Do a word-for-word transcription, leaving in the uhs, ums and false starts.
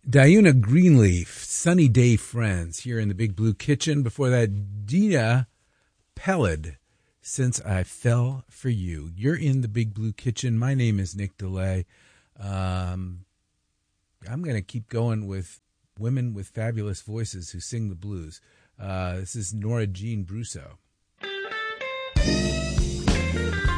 Diuna Greenleaf, Sunny Day Friends, here in the Big Blue Kitchen. Before that, Dina Peled, Since I Fell for You. You're in the Big Blue Kitchen. My name is Nick DeLay. Um, I'm going to keep going with women with fabulous voices who sing the blues. Uh, this is Nora Jean Brusso.